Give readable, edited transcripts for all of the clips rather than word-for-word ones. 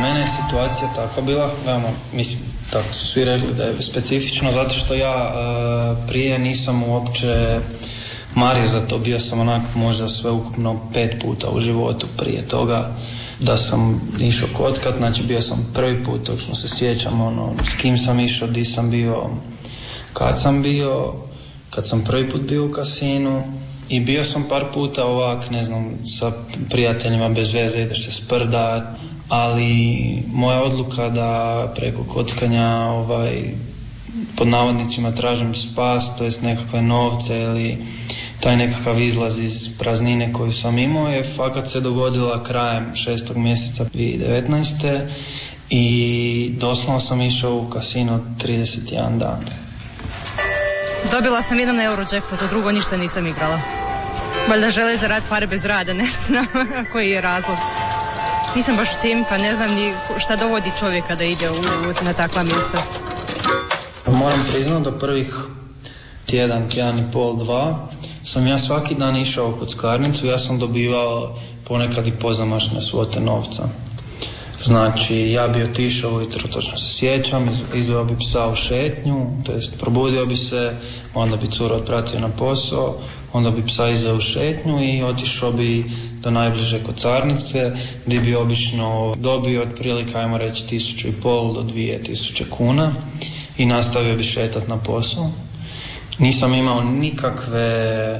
mene je situacija takva bila, veoma, mislim, tako su svi rekli da je specifično, zato što ja prije nisam uopće mario za to, bio sam onak možda sveukupno 5 puta u životu prije toga da sam išao kockat, znači bio sam prvi put, točno se sjećam s kim sam išao, di sam bio, kad sam prvi put bio u kasinu i bio sam par puta ovak, ne znam, sa prijateljima bez veze ideš se sprdat, ali moja odluka da preko kockanja pod navodnicima tražim spas, to jest nekakve novce ili taj nekakav izlaz iz praznine koju sam imao je fakat se dogodila krajem 6. mjeseca 2019. i doslovno sam išao u kasino 31 dan. Dobila sam 1 Eurojackpot, a drugo ništa nisam igrala. Valjda žele zaraditi pare bez rada, ne znam koji je razlog. Nisam baš u tim, pa ne znam ni šta dovodi čovjeka da ide na takva mjesta. Moram priznati da prvih tjedan i pol, 2 sam ja svaki dan išao u kockarnicu, ja sam dobivao ponekad i pozamašne svote novca. Znači, ja bi otišao ujutro, točno se sjećam, izveo bi psa u šetnju, to jest probudio bi se, onda bi cura otpratio na posao, onda bi psa izveo u šetnju i otišao bi do najbliže kockarnice, gdje bi obično dobio otprilike, ajmo reći, 1.500 do 2.000 kuna i nastavio bi šetati na posao. Nisam imao nikakve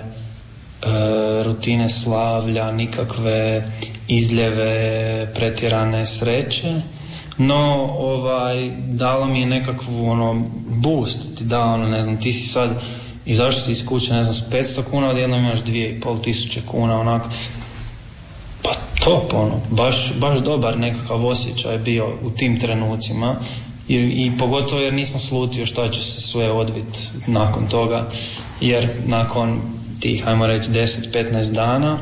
rutine slavlja, nikakve izljeve, pretjerane sreće, no dalo mi je nekakvu boost, ti da ne znam, ti si sad izašao si iz kuće, ne znam, s 500 kuna, odjednom imaš 2.500 kuna, onako, pa top, baš dobar nekakav osjećaj bio u tim trenucima. I pogotovo jer nisam slutio šta će se sve odviti nakon toga, jer nakon tih, ajmo reći, 10-15 dana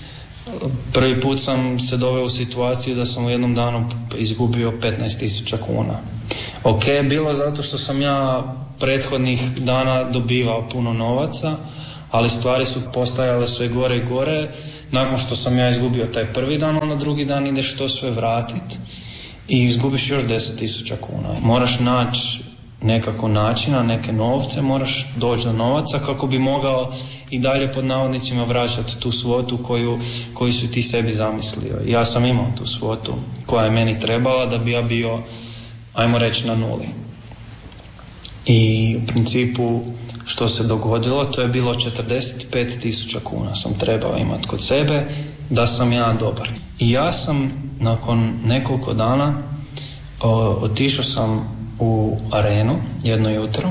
prvi put sam se doveo u situaciju da sam u jednom danu izgubio 15.000 kuna. Ok, bilo zato što sam ja prethodnih dana dobivao puno novaca, ali stvari su postajale sve gore i gore. Nakon što sam ja izgubio taj prvi dan, onda drugi dan ideš to sve vratiti i izgubiš još 10.000 kuna. Moraš naći nekako načina, neke novce, moraš doći do novaca kako bi mogao i dalje pod navodnicima vraćati tu svotu koju su ti sebi zamislio. Ja sam imao tu svotu koja je meni trebala da bi ja bio, ajmo reći, na nuli. I u principu što se dogodilo, to je bilo 45.000 kuna sam trebao imati kod sebe da sam ja dobar. I ja sam nakon nekoliko dana otišao sam u arenu jedno jutro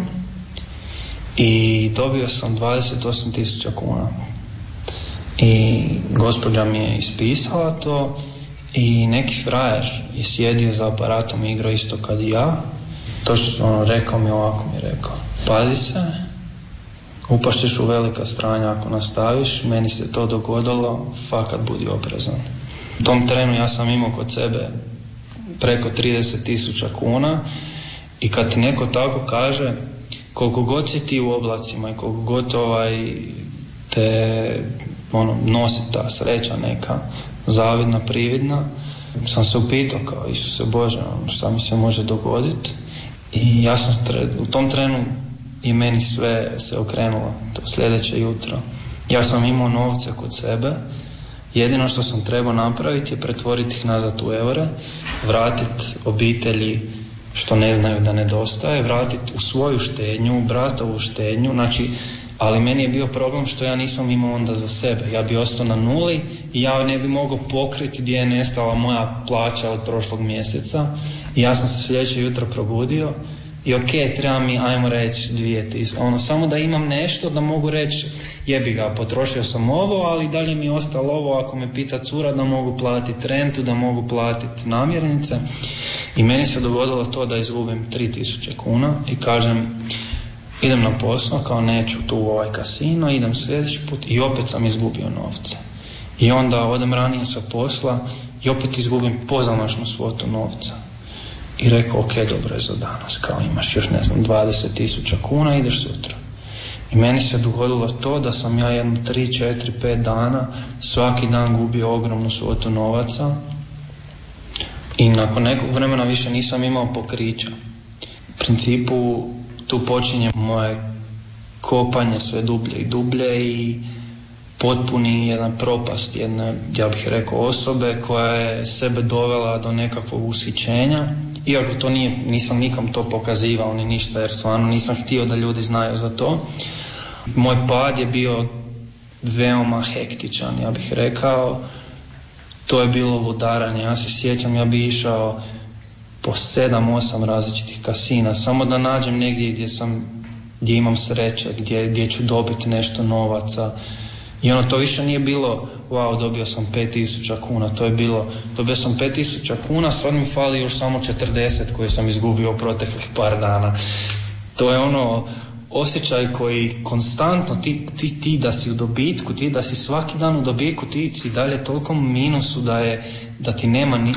i dobio sam 28.000 kuna. I gospođa mi je ispisala to i neki frajer je sjedio za aparatom i igrao isto kad i ja. Točno rekao mi ovako, pazi se, upašćeš u velika stranja ako nastaviš, meni se to dogodilo, fakat budi oprezan. U tom trenu ja sam imao kod sebe preko 30.000 kuna i kad ti neko tako kaže, koliko god si ti u oblacima i koliko god te nosi ta sreća neka, zavidna, prividna, sam se upitao kao Isuse Bože, šta mi se može dogoditi. I ja sam u tom trenu i meni sve se okrenulo. To sljedeće jutro ja sam imao novce kod sebe, jedino što sam trebao napraviti je pretvoriti ih nazad u eure, vratiti obitelji što ne znaju da nedostaje, vratiti u svoju štednju, bratovu štednju, znači, ali meni je bio problem što ja nisam imao onda za sebe. Ja bi ostao na nuli i ja ne bi mogao pokriti gdje je nestala moja plaća od prošlog mjeseca. I ja sam se sljedeće jutro probudio i ok, treba mi, ajmo reći, 2.000, samo da imam nešto da mogu reći, jebi ga, potrošio sam ovo, ali dalje mi je ostalo ovo, ako me pita cura, da mogu platiti rentu, da mogu platiti namirnice. I meni se dogodilo to da izgubim 3.000 kuna i kažem, idem na posao, kao neću tu u ovaj kasino, idem sljedeći put i opet sam izgubio novce. I onda odem ranije sa posla i opet izgubim pozamašnu svotu novca. I rekao, ok, dobro je za danas, kao imaš još, 20.000 kuna, ideš sutra. I meni se dogodilo to da sam ja 3, 4, 5 dana svaki dan gubio ogromnu svotu novaca I nakon nekog vremena više nisam imao pokrića. U principu tu počinje moje kopanje sve dublje i dublje i potpuni jedan propast jedne, ja bih rekao, osobe koja je sebe dovela do nekakvog ushićenja. Iako to nisam nikom to pokazivao ni ništa, jer stvarno nisam htio da ljudi znaju za to. Moj pad je bio veoma hektičan, ja bih rekao. To je bilo ludaranje. Ja se sjećam, ja bi išao po 7-8 različitih kasina, samo da nađem negdje gdje imam sreće, gdje ću dobiti nešto novaca. I to više nije bilo, wow, dobio sam 5.000 kuna, to je bilo, dobio sam 5.000 kuna, sad mi fali još samo 40 koje sam izgubio u proteklih par dana. To je osjećaj koji konstantno, ti da si u dobitku, ti da si svaki dan u dobitku, ti si dalje toliko minusu da ti nema ni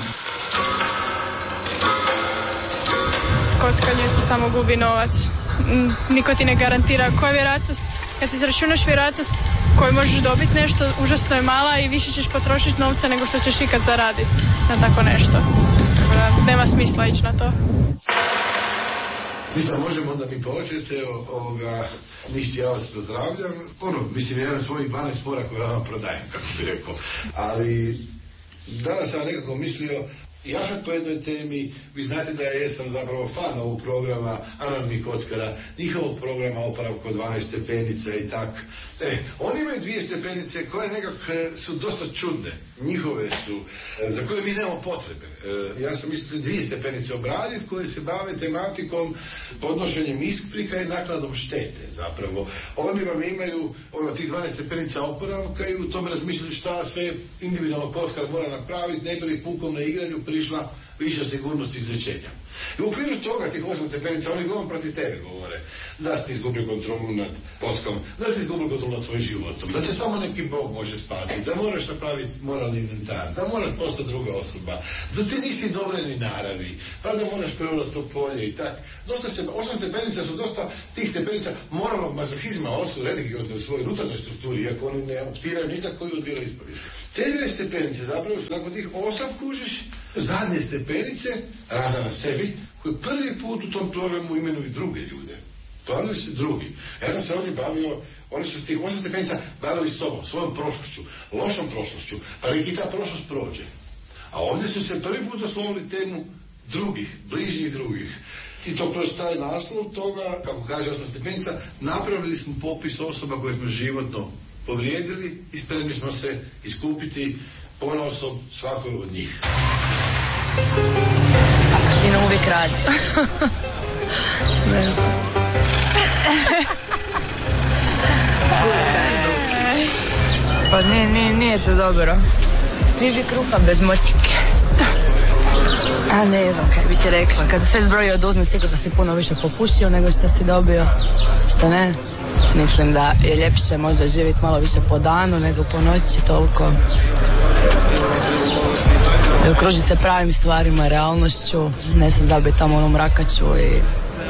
Kockanje se samo gubi novac. Niko ti ne garantira koja je vjerojatnost. Kad se izračunaš vjerojatnost koju možeš dobiti nešto, užasno je mala i više ćeš potrošiti novca nego što ćeš ikad zaraditi na tako nešto. Tako da nema smisla ići na to. Mislim, možemo onda mi početi, ništa, ja vas pozdravljam. Mislim, ja imam svojih 12 fora koje vam prodajem, kako bi rekao. Ali danas sam nekako mislio jahat po jednoj temi. Vi znate da ja sam zapravo fan ovog programa Anonimnih kockara, njihovog programa Oporavka od 12 stepenica i tak. Oni imaju 2 stepenice koje nekako su dosta čudne. Njihove su, za koje mi nemamo potrebe. Ja sam mislio 2 stepenice obraditi koje se bave tematikom podnošenjem isprika i naknadom štete zapravo. Oni vam imaju tih 12 stepenica oporavka i u tome razmišljaju šta sve individualno kockar mora napraviti, ne bi li pukom na igranju prišla više sigurnosti izrečenja. I u okviru toga, tih 8 stepenica, oni govorom protiv tebe govore da si izgubio kontrolu nad kockom, da si izgubio kontrolu nad svojim životom, da te samo neki Bog može spasiti, da moraš napraviti moralni inventar, da moraš postati druga osoba, da ti nisi dovoljni naravi, pa da moraš preurati to polje i tak. 8 stepenica su dosta tih stepenica moralnog mazohizma, oni su religiozne u svojoj unutarnjoj strukturi, iako oni ne optiraju ni za koju od vjera ispovijesti. Te 2 stepenice zapravo su, nakon tih 8 kužiš, zadnje stepenice rada na sebi, koji prvi put u tom programu imenuju druge ljude. Bavili se drugi. Ja sam se ovdje bavio, oni su tih 8 stepenica bavili sobom, svojom prošlošću, lošom prošlošću, pa i ta prošlost prođe. A ovdje su se prvi put oslovili temu drugih, bližnjih drugih. I to kroz taj naslov toga, kako kaže 8 stepenica, napravili smo popis osoba koje smo životno povrijedili i spremni smo se iskupiti ponaosob svakoj od njih. A kasino uvijek radi. Ne znam. Pa nije to dobro. Nije bi kruha bez motike. A ne znam kaj bi ti rekla. Kad se sve zbrojio oduzme, sigurno si puno više popušio nego što si dobio. Što ne? Mislim da je ljepše možda živjeti malo više po danu nego po noći toliko. I okružiti se pravim stvarima, realnošću. Ne se zabiti tamo onom mrakaču i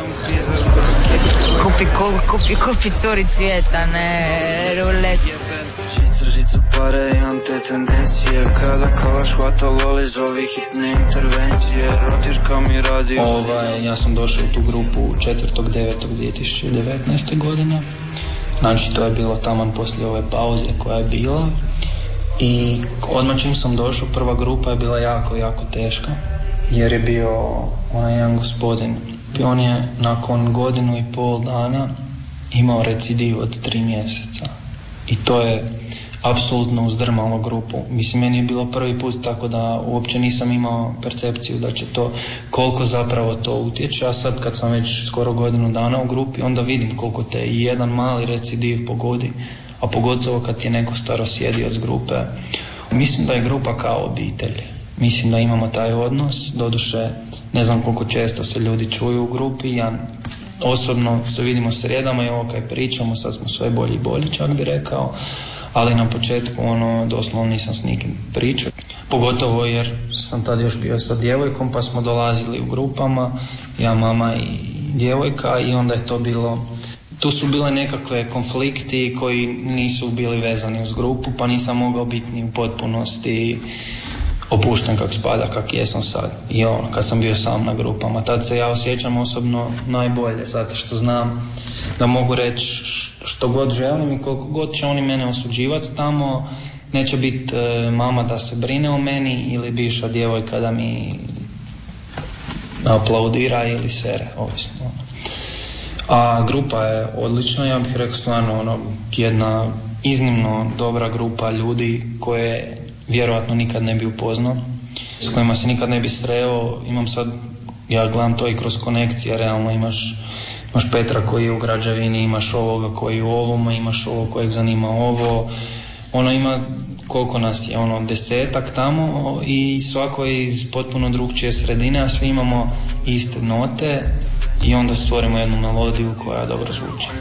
kupi curi cvijeta, ne rulet. Žicu pare, imam te tendencije. Kada kavaš hvata loli, zovi hitne intervencije. Rotirka mi radi. Ja sam došao u tu grupu 4.9.2019. godine. Znači to je bilo taman poslije ove pauze koja je bila. I odmah čim sam došao, prva grupa je bila jako, jako teška. Jer je bio onaj jedan gospodin. On je nakon 1.5 dana imao recidiv od 3 mjeseca. I to je apsolutno uzdrmalo grupu. Mislim, meni je bilo prvi put, tako da uopće nisam imao percepciju da će to, koliko zapravo to utječe. A sad kad sam već skoro 1 dana u grupi, onda vidim koliko te i jedan mali recidiv pogodi. A pogotovo kad je neko starosjedio od grupe. Mislim da je grupa kao obitelj. Mislim da imamo taj odnos. Doduše, ne znam koliko često se ljudi čuju u grupi. Ja osobno se vidimo srijedama i ovo kaj pričamo, sad smo sve bolji i bolji, čak bi rekao. Ali na početku doslovno nisam s nikim pričao. Pogotovo jer sam tad još bio sa djevojkom, pa smo dolazili u grupama, ja, mama i djevojka, i onda je to bilo, tu su bile nekakve konflikti koji nisu bili vezani uz grupu, pa nisam mogao biti ni u potpunosti opušten kak spada, kak jesam sad. I kad sam bio sam na grupama, tad se ja osjećam osobno najbolje, zato što znam da mogu reći što god želim i koliko god će oni mene osuđivati tamo, neće biti mama da se brine o meni ili bivša djevojka da mi aplaudira ili sere, ovisno. A grupa je odlična, ja bih rekao stvarno jedna iznimno dobra grupa ljudi koje vjerojatno nikad ne bi upoznao, s kojima se nikad ne bi sreo. Imam sad, ja gledam to i kroz konekcije, realno imaš Petra koji je u građevini, imaš ovoga koji je u ovom, imaš ovog kojeg zanima ovo, ima koliko nas je, 10 tamo i svako je iz potpuno drugčije sredine, a svi imamo iste note i onda stvorimo jednu melodiju koja dobro zvuči.